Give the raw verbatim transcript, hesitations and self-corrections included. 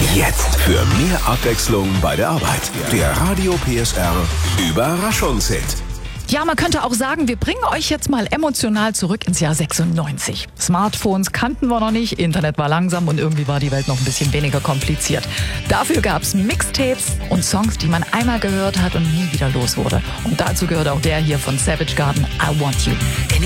Jetzt für mehr Abwechslung bei der Arbeit. Der Radio P S R Überraschungshit. Ja, man könnte auch sagen, wir bringen euch jetzt mal emotional zurück ins Jahr sechsundneunzig. Smartphones kannten wir noch nicht, Internet war langsam und irgendwie war die Welt noch ein bisschen weniger kompliziert. Dafür gab's Mixtapes und Songs, die man einmal gehört hat und nie wieder los wurde. Und dazu gehört auch der hier von Savage Garden, I Want You.